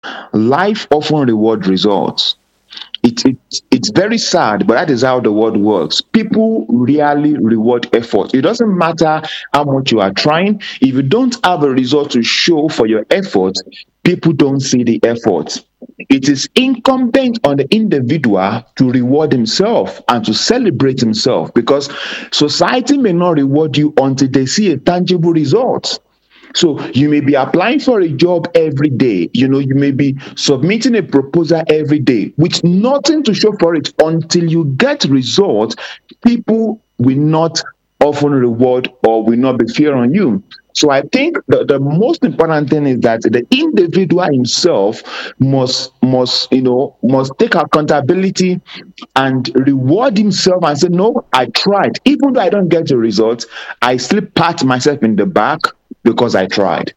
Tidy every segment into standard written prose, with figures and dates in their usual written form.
Life often rewards results. It's very sad, but that is how the world works. People rarely reward effort. It doesn't matter how much you are trying. If you don't have a result to show for your effort, people don't see the effort. It is incumbent on the individual to reward himself and to celebrate himself, because society may not reward you until they see a tangible result. So you may be applying for a job every day. You may be submitting a proposal every day with nothing to show for it. Until you get results, people will not often reward or will not be fair on you. So I think the most important thing is that the individual himself must take accountability and reward himself and say, no, I tried. Even though I don't get the result, I still pat myself in the back because I tried.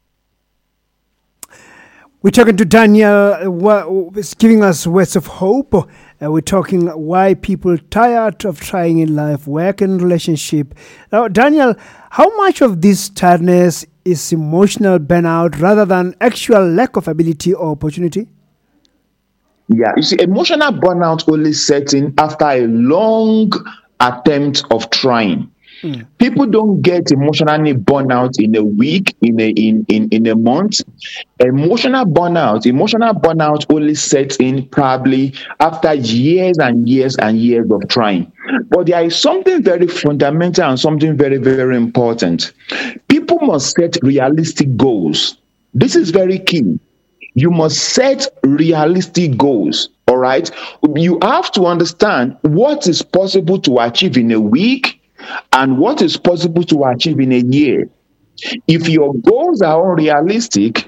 We're talking to Daniel, is giving us words of hope. We're talking why people tired of trying in life, work and relationship. Now, Daniel, how much of this tiredness is emotional burnout rather than actual lack of ability or opportunity? Yeah, you see, emotional burnout only sets in after a long attempt of trying. People don't get emotionally burnout in a week, in a month. Emotional burnout only sets in probably after years and years and years of trying. But there is something very fundamental and something very, very important. People must set realistic goals. This is very key. You must set realistic goals. All right. You have to understand what is possible to achieve in a week and what is possible to achieve in a year. If your goals are unrealistic,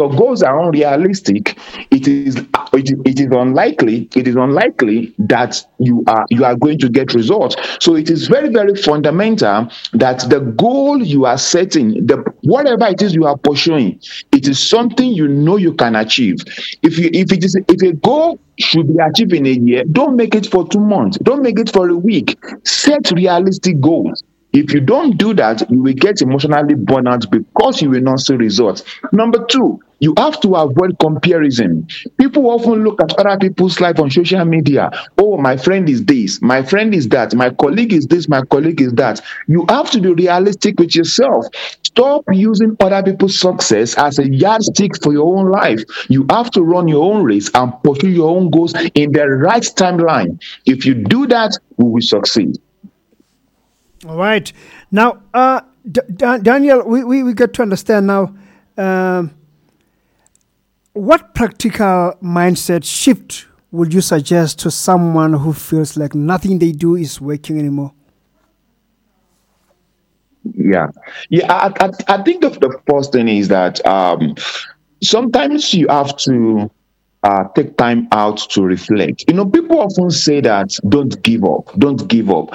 it is unlikely that you are going to get results. So it is very, very fundamental that the goal you are setting, whatever it is you are pursuing, it is something you can achieve. If a goal should be achieved in a year, don't make it for 2 months, don't make it for a week. Set realistic goals. If you don't do that, you will get emotionally burnt out because you will not see results. Number 2, you have to avoid comparison. People often look at other people's life on social media. Oh, my friend is this, my friend is that, my colleague is this, my colleague is that. You have to be realistic with yourself. Stop using other people's success as a yardstick for your own life. You have to run your own race and pursue your own goals in the right timeline. If you do that, we will succeed. All right. Now, Daniel, we get to understand now what practical mindset shift would you suggest to someone who feels like nothing they do is working anymore? Yeah. I think the first thing is that sometimes you have to take time out to reflect. People often say that don't give up.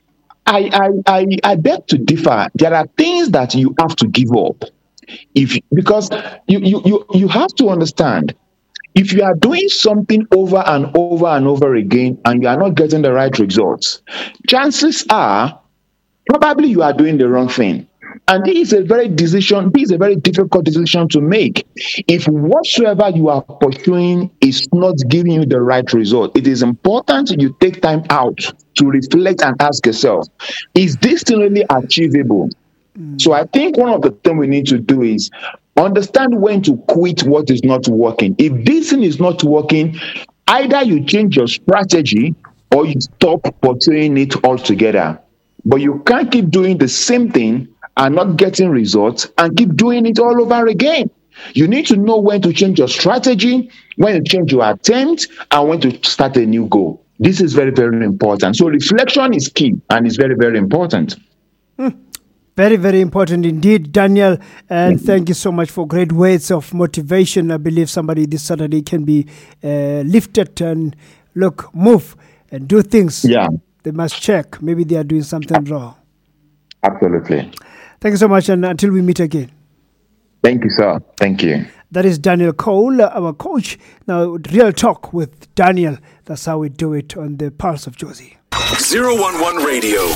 I beg to differ. There are things that you have to give up, because you have to understand, if you are doing something over and over and over again and you are not getting the right results, chances are probably you are doing the wrong thing. And this is a very difficult decision to make. If whatsoever you are pursuing is not giving you the right result, it is important you take time out to reflect and ask yourself, is this still really achievable? So I think one of the things we need to do is understand when to quit what is not working. If this thing is not working, either you change your strategy or you stop pursuing it altogether. But you can't keep doing the same thing and not getting results and keep doing it all over again. You need to know when to change your strategy, when to change your attempt, and when to start a new goal. This is very, very important. So reflection is key and it's very, very important. Very, very important indeed, Daniel. And thank you so much for great words of motivation. I believe somebody this Saturday can be lifted and move and do things. Yeah. They must check. Maybe they are doing something wrong. Absolutely. Thank you so much, and until we meet again. Thank you, sir. Thank you. That is Daniel Cole, our coach. Now, real talk with Daniel. That's how we do it on the Pulse of Josie. 011 Radio.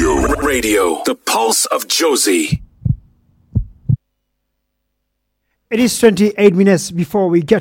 The Pulse of Josie. It is 28 minutes before we get